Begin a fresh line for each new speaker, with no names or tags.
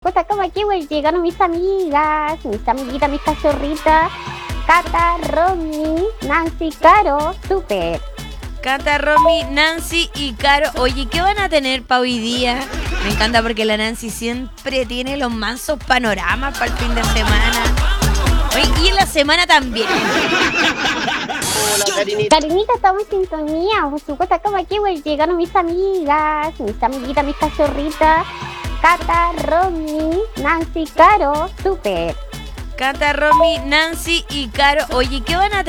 supuesto, como aquí, güey, llegaron mis amigas, mis amiguitas, mis cachorritas. Cata, Romy, Nancy, Caro, súper.
Cata, Romy, Nancy y Caro. Oye, ¿qué van a tener para hoy día? Me encanta porque la Nancy siempre tiene los mansos panoramas para el fin de semana. Oye, y en la semana también.
Hola, Karinita.
Karinita, estamos en sintonía. Por supuesto, como aquí, güey, llegaron mis amigas, mis amiguitas, mis cachorritas. Cata, Romy, Nancy, Caro, súper.
Cata, Romy, Nancy y Caro. Oye, ¿qué van a